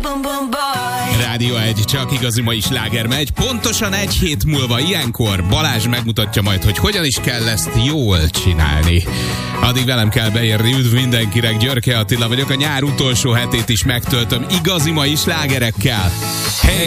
Rádió 1, csak igazi mai sláger megy. Pontosan egy hét múlva ilyenkor Balázs megmutatja majd, hogy hogyan is kell ezt jól csinálni. Addig velem kell beérni. Üdv mindenkinek, Györke Attila vagyok. A nyár utolsó hetét is megtöltöm igazi mai slágerekkel. Hey!